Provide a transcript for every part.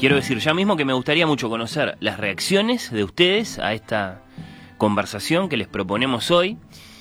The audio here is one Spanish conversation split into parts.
quiero decir ya mismo que me gustaría mucho conocer las reacciones de ustedes a esta conversación que les proponemos hoy,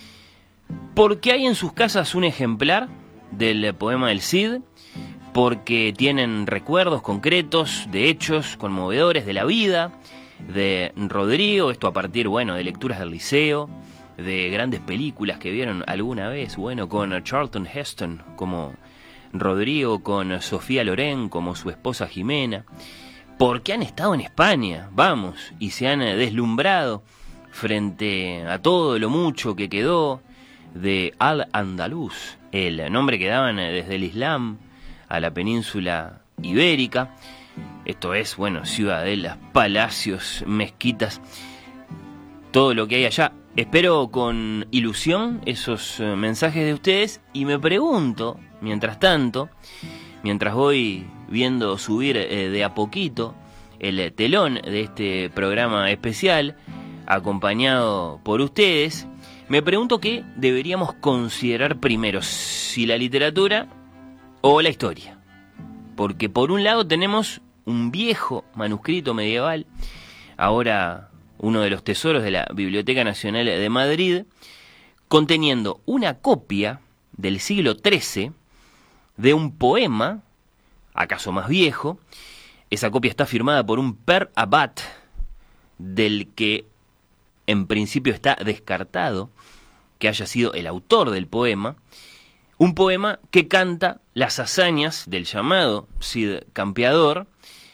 porque hay en sus casas un ejemplar del poema del Cid, porque tienen recuerdos concretos de hechos conmovedores de la vida de Rodrigo, esto a partir, bueno, de lecturas del liceo, de grandes películas que vieron alguna vez, bueno, con Charlton Heston como Rodrigo, con Sofía Loren como su esposa Jimena, porque han estado en España, vamos, y se han deslumbrado frente a todo lo mucho que quedó de Al-Andalus, el nombre que daban desde el Islam a la península ibérica. Esto es, bueno, ciudadelas, palacios, mezquitas, todo lo que hay allá. Espero con ilusión esos mensajes de ustedes y me pregunto, mientras tanto, mientras voy viendo subir de a poquito el telón de este programa especial, acompañado por ustedes, me pregunto qué deberíamos considerar primero, si la literatura o la historia. Porque por un lado tenemos un viejo manuscrito medieval, ahora uno de los tesoros de la Biblioteca Nacional de Madrid, conteniendo una copia del siglo XIII de un poema, acaso más viejo. Esa copia está firmada por un Per Abad, del que en principio está descartado que haya sido el autor del poema. Un poema que canta las hazañas del llamado Cid Campeador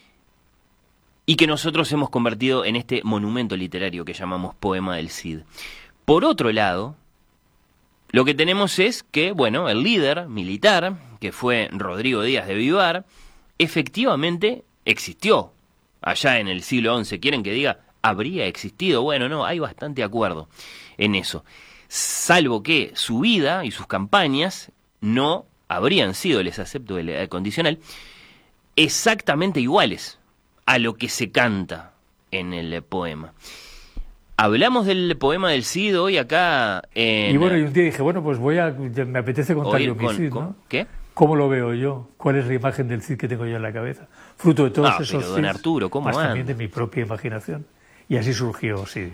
y que nosotros hemos convertido en este monumento literario que llamamos Poema del Cid. Por otro lado, lo que tenemos es que, bueno, el líder militar, que fue Rodrigo Díaz de Vivar, efectivamente existió allá en el siglo XI. ¿Quieren que diga habría existido? Bueno, no, hay bastante acuerdo en eso. Salvo que su vida y sus campañas no habrían sido, les acepto el condicional, exactamente iguales a lo que se canta en el poema. Hablamos del poema del Cid hoy acá en... Y bueno, y un día dije, bueno, pues me apetece contar yo mi Cid, ¿no? ¿Qué? ¿Cómo lo veo yo? ¿Cuál es la imagen del Cid que tengo yo en la cabeza? Fruto de todos esos pero don Arturo, ¿cómo más anda? También de mi propia imaginación. Y así surgió, sí.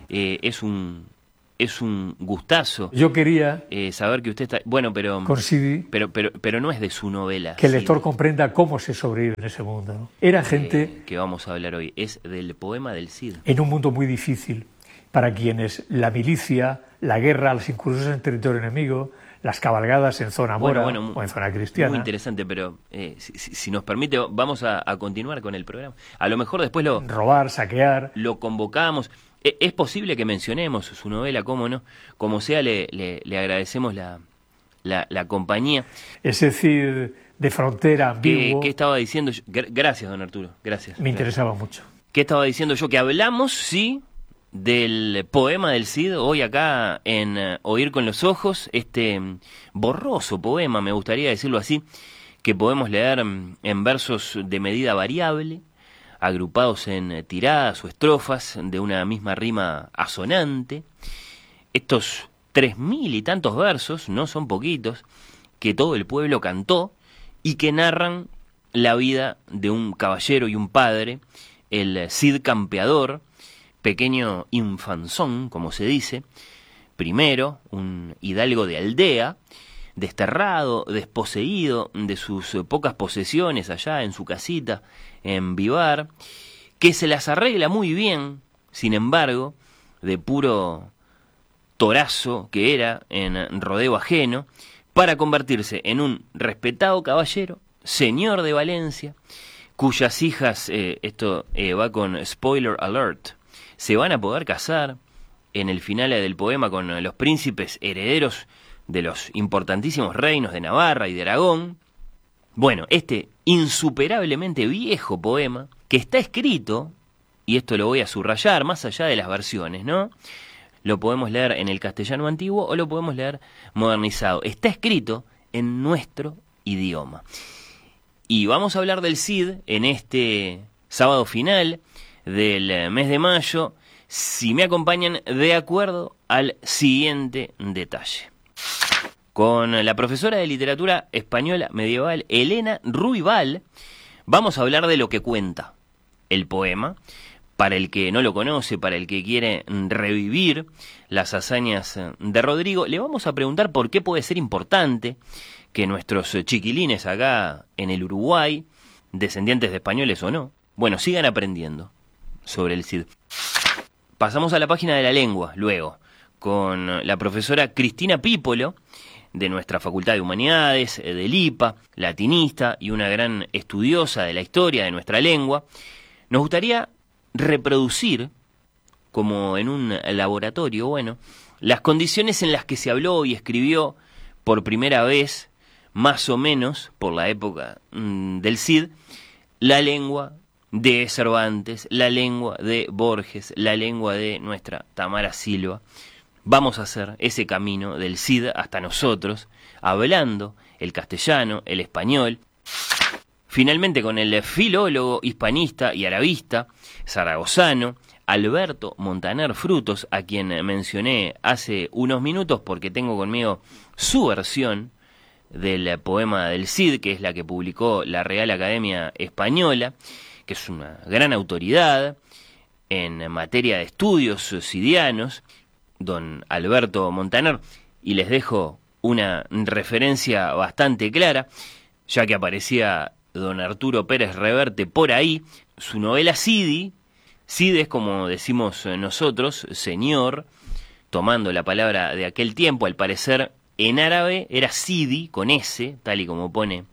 Es un gustazo. Yo quería saber que usted está... Bueno, pero no es de su novela. Que el lector comprenda cómo se sobrevive en ese mundo, ¿no? Era gente... que vamos a hablar hoy. Es del poema del Cid. En un mundo muy difícil, para quienes la milicia, la guerra, las incursiones en territorio enemigo, las cabalgadas en zona mora o en zona cristiana. Muy interesante, pero si nos permite, vamos a continuar con el programa. A lo mejor después robar, saquear. Lo convocamos. Es posible que mencionemos su novela, cómo no. Como sea, le agradecemos la compañía. Es decir, de frontera, ambiguo. ¿Qué estaba diciendo yo? Gracias, don Arturo, gracias. Me interesaba mucho. ¿Qué estaba diciendo yo? Que hablamos, sí, del poema del Cid, hoy acá en Oír con los Ojos, este borroso poema, me gustaría decirlo así, que podemos leer en versos de medida variable, agrupados en tiradas o estrofas de una misma rima asonante. Estos 3000 y tantos versos, no son poquitos, que todo el pueblo cantó y que narran la vida de un caballero y un padre, el Cid Campeador, pequeño infanzón, como se dice, primero un hidalgo de aldea, desterrado, desposeído de sus pocas posesiones allá en su casita en Vivar, que se las arregla muy bien, sin embargo, de puro torazo que era en rodeo ajeno, para convertirse en un respetado caballero, señor de Valencia, cuyas hijas, esto va con spoiler alert, se van a poder casar en el final del poema con los príncipes herederos de los importantísimos reinos de Navarra y de Aragón. Bueno, este insuperablemente viejo poema, que está escrito, y esto lo voy a subrayar, más allá de las versiones, ¿no? Lo podemos leer en el castellano antiguo o lo podemos leer modernizado. Está escrito en nuestro idioma. Y vamos a hablar del Cid en este sábado final del mes de mayo, si me acompañan de acuerdo al siguiente detalle. Con la profesora de literatura española medieval Elena Ruibal vamos a hablar de lo que cuenta, el poema. Para el que no lo conoce, para el que quiere revivir las hazañas de Rodrigo, le vamos a preguntar por qué puede ser importante que nuestros chiquilines acá en el Uruguay, descendientes de españoles o no, bueno, sigan aprendiendo sobre el Cid. Pasamos a la página de la lengua, luego, con la profesora Cristina Pípolo, de nuestra Facultad de Humanidades, del IPA, latinista y una gran estudiosa de la historia de nuestra lengua. Nos gustaría reproducir, como en un laboratorio, bueno, las condiciones en las que se habló y escribió por primera vez, más o menos por la época del Cid, la lengua de Cervantes, la lengua de Borges, la lengua de nuestra Tamara Silva. Vamos a hacer ese camino del Cid hasta nosotros, hablando el castellano, el español. Finalmente con el filólogo hispanista y arabista zaragozano Alberto Montaner Frutos, a quien mencioné hace unos minutos porque tengo conmigo su versión del poema del Cid, que es la que publicó la Real Academia Española, que es una gran autoridad en materia de estudios cidianos, don Alberto Montaner, y les dejo una referencia bastante clara, ya que aparecía don Arturo Pérez Reverte por ahí. Su novela Cidi, Cid es como decimos nosotros, señor, tomando la palabra de aquel tiempo, al parecer en árabe era Sidi con S, tal y como pone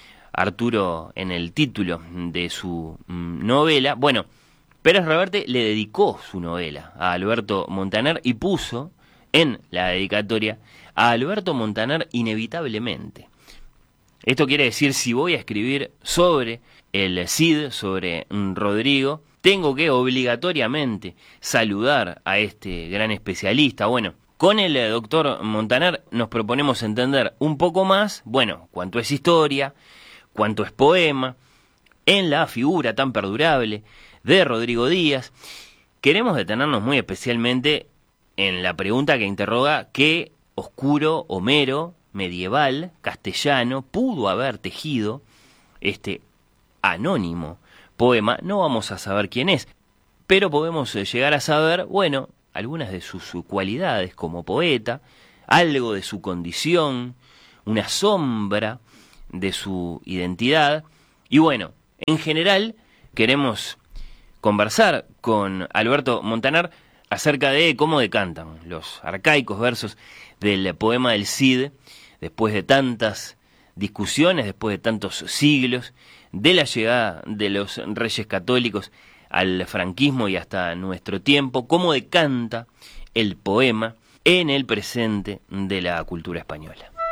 Arturo en el título de su novela. Bueno, Pérez Reverte le dedicó su novela a Alberto Montaner y puso en la dedicatoria a Alberto Montaner inevitablemente. Esto quiere decir, si voy a escribir sobre el Cid, sobre Rodrigo, tengo que obligatoriamente saludar a este gran especialista. Bueno, con el doctor Montaner nos proponemos entender un poco más, bueno, cuánto es historia, cuánto es poema, en la figura tan perdurable de Rodrigo Díaz. Queremos detenernos muy especialmente en la pregunta que interroga qué oscuro Homero medieval castellano pudo haber tejido este anónimo poema. No vamos a saber quién es, pero podemos llegar a saber, bueno, algunas de sus cualidades como poeta, algo de su condición, una sombra de su identidad. Y bueno, en general queremos conversar con Alberto Montaner acerca de cómo decantan los arcaicos versos del poema del Cid, después de tantas discusiones, después de tantos siglos, de la llegada de los reyes católicos al franquismo y hasta nuestro tiempo, cómo decanta el poema en el presente de la cultura española.